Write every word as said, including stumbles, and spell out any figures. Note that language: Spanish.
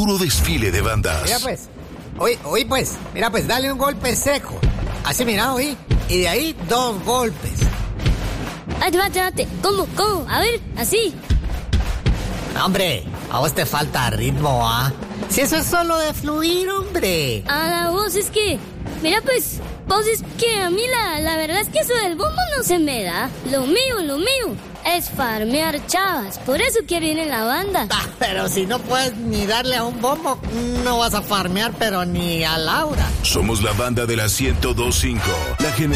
puro desfile de bandas. Mira pues, oí, oí pues, mira pues, dale un golpe seco. Así, mira, oí. Y de ahí dos golpes. Ay, espérate, espérate. ¿Cómo, cómo? A ver, así. Hombre, a vos te falta ritmo, ¿ah? Si eso es solo de fluir, hombre. Ah, vos es que... Mira pues, vos es que a mí la, la verdad es que eso del bombo no se me da. Lo mío, lo mío es farmear chavas. Por eso quiero ir en la banda. Ah, pero si no puedes ni darle a un bombo, no vas a farmear, pero ni a Laura. Somos la banda de la ciento dos punto cinco. La generación